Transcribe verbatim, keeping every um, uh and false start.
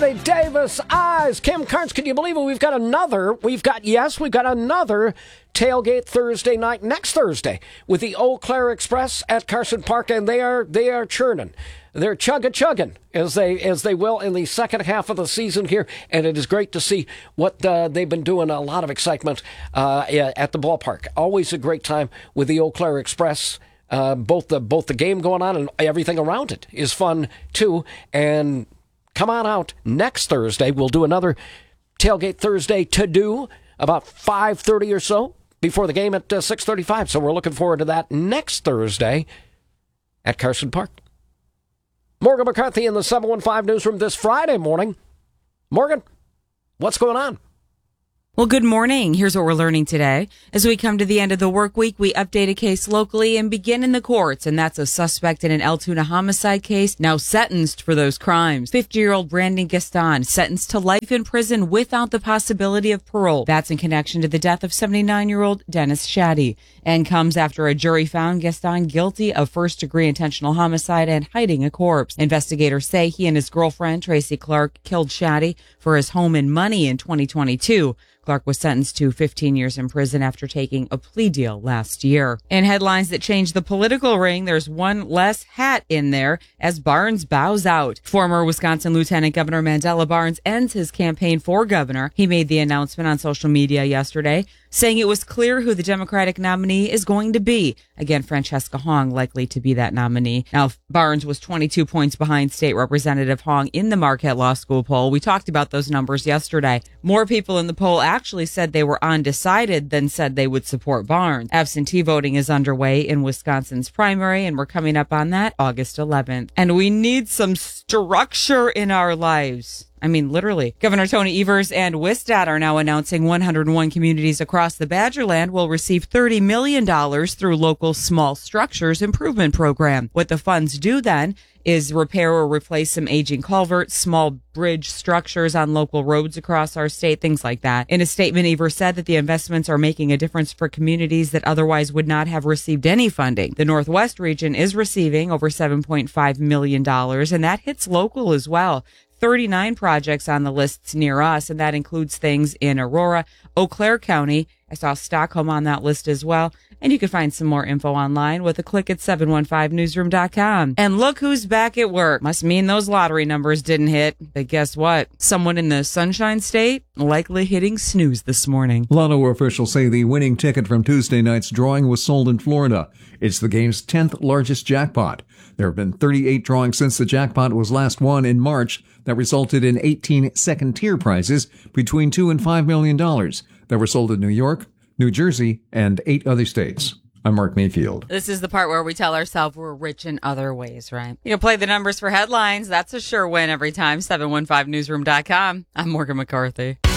Davis Eyes. Kim Carnes, can you believe it? We've got another, we've got, yes, we've got another tailgate Thursday night, next Thursday, with the Eau Claire Express at Carson Park, and they are, they are churning. They're chugga-chugging, as they as they will in the second half of the season here, and it is great to see what uh, they've been doing. A lot of excitement uh, at the ballpark. Always a great time with the Eau Claire Express. Uh, both the both the game going on and everything around it is fun, too. And come on out next Thursday. We'll do another Tailgate Thursday to-do about five thirty or so before the game at uh, six thirty-five. So we're looking forward to that next Thursday at Carson Park. Morgan McCarthy in the seven one five newsroom this Friday morning. Morgan, what's going on? Well, good morning. Here's what we're learning today. As we come to the end of the work week, we update a case locally and begin in the courts, and that's a suspect in an Altoona homicide case now sentenced for those crimes. fifty-year-old Brandon Gaston sentenced to life in prison without the possibility of parole. That's in connection to the death of seventy-nine-year-old Dennis Shaddy, and comes after a jury found Gaston guilty of first-degree intentional homicide and hiding a corpse. Investigators say he and his girlfriend, Tracy Clark, killed Shaddy for his home and money in twenty twenty-two. Clark was sentenced to fifteen years in prison after taking a plea deal last year. In headlines that changed the political ring, there's one less hat in there as Barnes bows out. Former Wisconsin Lieutenant Governor Mandela Barnes ends his campaign for governor. He made the announcement on social media yesterday, saying it was clear who the Democratic nominee is going to be. Again, Francesca Hong likely to be that nominee. Now, Barnes was twenty-two points behind State Representative Hong in the Marquette Law School poll. We talked about those numbers yesterday. More people in the poll actually said they were undecided than said they would support Barnes. Absentee voting is underway in Wisconsin's primary, and we're coming up on that August eleventh. And we need some structure in our lives. I mean, literally. Governor Tony Evers and WSDOT are now announcing one hundred one communities across the Badgerland will receive thirty million dollars through local small structures improvement program. What the funds do then is repair or replace some aging culverts, small bridge structures on local roads across our state, things like that. In a statement, Evers said that the investments are making a difference for communities that otherwise would not have received any funding. The Northwest region is receiving over seven point five million dollars, and that hits local as well. thirty-nine projects on the lists near us, and that includes things in Aurora, Eau Claire County. I saw Stockholm on that list as well. And you can find some more info online with a click at seven one five newsroom dot com. And look who's back at work. Must mean those lottery numbers didn't hit. But guess what? Someone in the Sunshine State likely hitting snooze this morning. Lotto officials say the winning ticket from Tuesday night's drawing was sold in Florida. It's the game's tenth largest jackpot. There have been thirty-eight drawings since the jackpot was last won in March that resulted in eighteen second-tier prizes between two and five million dollars that were sold in New York, New Jersey, and eight other states. I'm Mark Mayfield. This is the part where we tell ourselves we're rich in other ways, right? You can play the numbers for headlines. That's a sure win every time. seven one five newsroom dot com. I'm Morgan McCarthy.